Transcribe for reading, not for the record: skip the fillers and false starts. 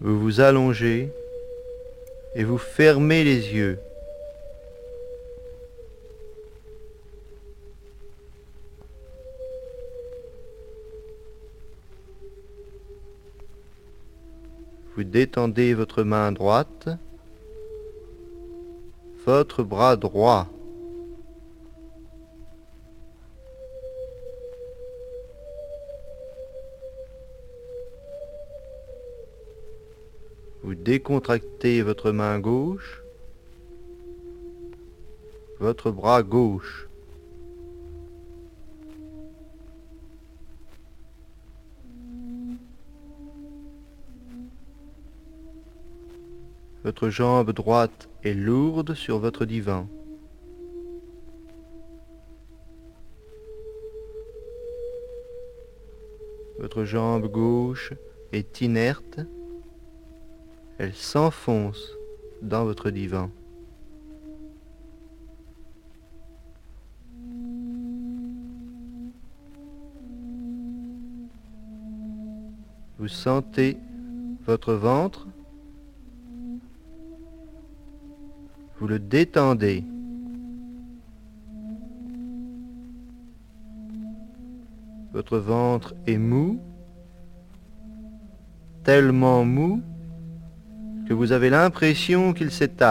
Vous vous allongez et vous fermez les yeux. Vous détendez votre main droite, votre bras droit. Vous décontractez votre main gauche, votre bras gauche. Votre jambe droite est lourde sur votre divan. Votre jambe gauche est inerte. Elle s'enfonce dans votre divan. Vous sentez votre ventre. Vous le détendez. Votre ventre est mou, tellement mou que vous avez l'impression qu'il s'étale.